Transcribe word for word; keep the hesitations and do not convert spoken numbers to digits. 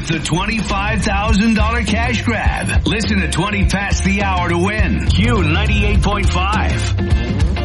the twenty-five thousand dollars cash grab. Listen to twenty past the hour to win. Q ninety-eight point five.